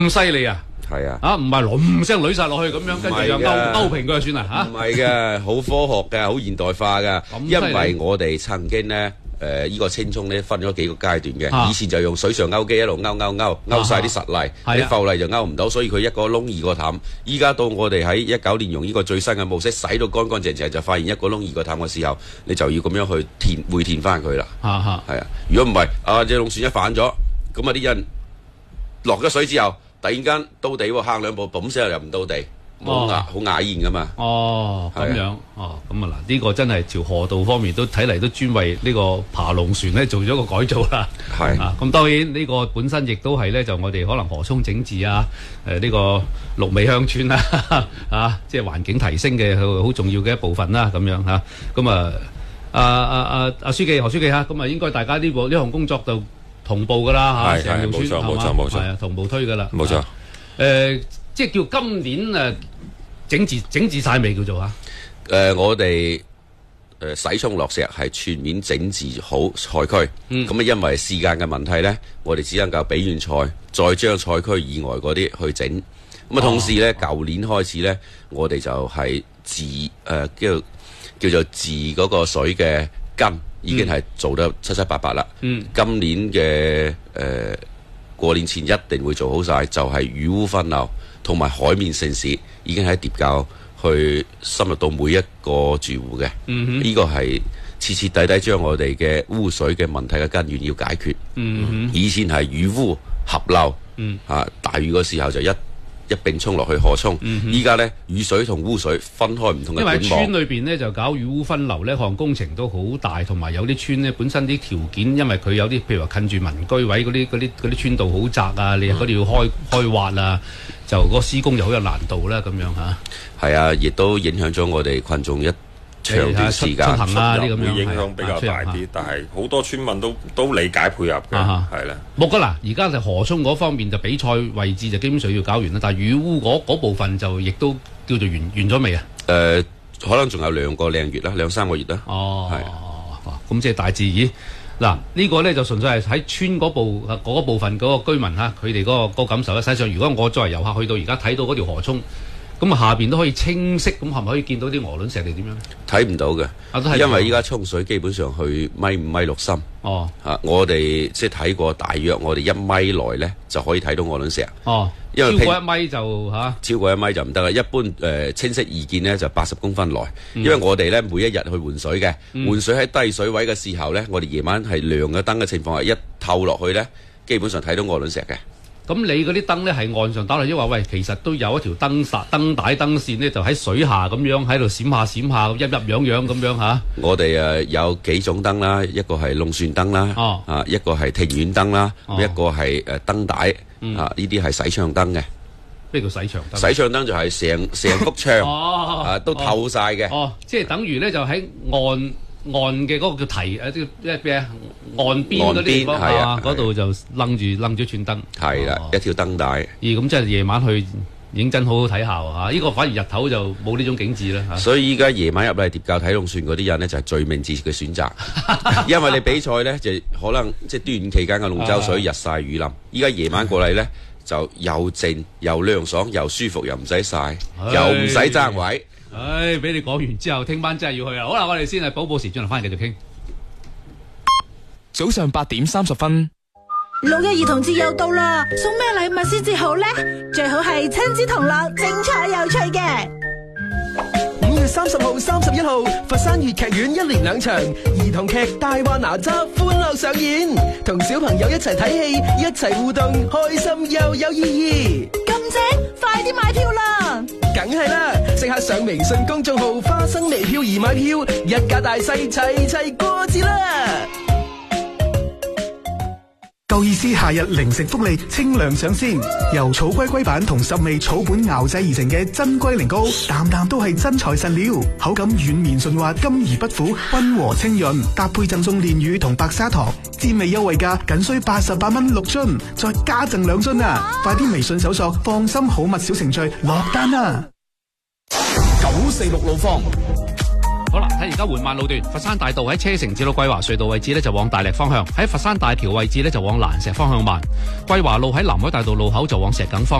咁犀利啊！ 係啊， 唔係冧聲捋晒落去咁樣，跟住就勾平佢就算啦嚇。 唔係嘅，好科學嘅，好現代化嘅。因為我哋曾經咧，呢個青葱咧分咗幾個階段嘅。以前就用水上勾機一路勾晒啲實例，啲浮例就勾唔到，所以佢一個窿二個氹。依家到我哋喺19年用呢個最新嘅模式，洗到乾乾淨淨，就發現一個窿二個氹嘅時候，你就要咁樣去回填翻佢啦。係啊，如果唔係，隻龍船一反咗，咁啲人落咗水之後，突然間到地喎，行兩步，嘣聲又唔到地，好雅燕噶嘛。 咁樣，咁嗱，呢個真係條河道方面都睇嚟都專為呢個爬龍船咧做咗個改造啦。咁當然呢個本身亦都係咧，就我哋可能河涌整治啊，呢個綠美鄉村啦，即係環境提升嘅好重要嘅一部分啦，咁樣嚇。咁何書記嚇，咁應該大家呢項工作就同步噶啦嚇，成條村冇錯，同步推噶啦， 冇錯。 即係叫今年整治晒未叫做嚇？ 我哋洗涌落石係全面整治好賽區，咁因為時間嘅問題咧，我哋只能夠比完賽，再將賽區以外嗰啲去整。咁同時咧，舊年開始咧，我哋就係叫做治嗰個水嘅根。已經係做得七七八八啦。今年嘅過年前一定會做好晒，就係雨污分流同埋海面城市已經喺疊教去深入到每一個住戶嘅。呢個係徹徹底底將我哋嘅污水嘅問題嘅根源要解決。以前係雨污合流，大雨嗰時候就一並沖落去河涌，依家咧雨水同污水分開唔同嘅管網。因為喺村裏邊咧就搞雨污分流呢項工程都好大，同埋有啲村咧本身啲條件，因為佢有啲譬如話近住民居位嗰啲村道好窄啊，你嗰度要開挖啊，就嗰個施工就好有難度啦，咁樣嚇。係啊，亦都影響咗我哋群眾一長段時間出行啊，呢咁樣會影響比較大啲，但係好多村民都理解配合嘅，係啦。 冇噶啦，而家就河涌嗰方面就比賽位置就基本上要搞完啦，但係雨污嗰部分就亦都叫做完咗未啊？ 可能仲有2個零月啦，2-3個月啦。 咁即係大致咦？嗱，呢個咧就純粹係喺村嗰部分嗰個居民嚇，佢哋嗰個感受咧。實際上，如果我作為遊客去到而家睇到嗰條河涌，咁下邊都可以清晰，咁係咪可以見到啲鵝卵石定點樣？睇唔到嘅，因為依家沖水基本上去1.5米6深。我哋即係睇過，大約我哋1米內咧就可以睇到鵝卵石。因為超過1米就超過1米就唔得啦。一般清晰易見咧就80公分內。因為我哋咧每一日去換水嘅，換水喺低水位嘅時候咧，我哋夜晚係亮嘅燈嘅情況下，一透落去咧，基本上睇到鵝卵石嘅。 咁你嗰啲燈咧係岸上打落，因為喂，其實都有一條燈帶燈線咧，就喺水下咁樣喺度閃下閃下，一樣咁樣嚇。我哋有幾種燈啦，一個係龍船燈啦，一個係庭院燈啦，一個係燈帶，呢啲係洗牆燈嘅。咩叫洗牆燈？洗牆燈就係成幅牆都透晒嘅。即係等於咧就喺岸嘅嗰個叫堤咩啊？岸邊嗰啲地方嗰度就楞住串燈。係啦，一條燈帶。咁即係夜晚去認真好好睇下喎。呢個反而日頭就冇呢種景緻啦。所以依家夜晚入嚟疊教睇龍船嗰啲人呢，就係最明智嘅選擇，因為你比賽呢，就可能即係端午期間嘅龍舟水日曬雨淋，依家夜晚過嚟呢，就又靜又涼爽又舒服，又唔使曬，又唔使爭位。俾你講完之後，聽晚真係要去啊！好啦，我哋先係補時，轉頭翻嚟繼續傾。 早上8點30分， 六一兒童節又到啦，送咩禮物先至好呢？最好係親子同樂，精彩有趣嘅。 5月30號、31號，佛山粵劇院一連2場兒童劇《大話哪吒》歡樂上演，同小朋友一齊睇戲，一齊互動，開心又有意義。 咁正，快啲買票啦！ 梗係啦，即刻上微信公眾號花生微票而買票，一家大細齊過節啦！ 夠意思夏日零食福利清涼上鮮，由草龜龜板同10味草本熬製而成嘅真龜苓膏，啖啖都係真材實料，口感軟綿順滑，甘而不苦，溫和清潤，搭配贈送煉乳同白砂糖，滋味優惠價僅需88蚊6樽，再加贈2樽啊！快啲微信搜索放心好物小程序落單啊！946路況。 好啦，睇而家緩慢路段，佛山大道喺車城至到桂華隧道位置呢就往大瀝方向，喺佛山大橋位置呢就往蘭石方向慢。桂華路喺南海大道路口就往石崗方向。